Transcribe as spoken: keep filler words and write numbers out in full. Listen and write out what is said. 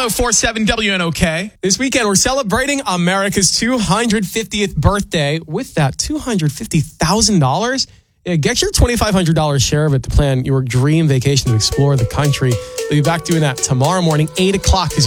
oh four seven W N O K. This weekend, we're celebrating America's two hundred fiftieth birthday. With that two hundred fifty thousand dollars, yeah, get your twenty-five hundred dollars share of it to plan your dream vacation to explore the country. We'll be back doing that tomorrow morning, eight o'clock. Is your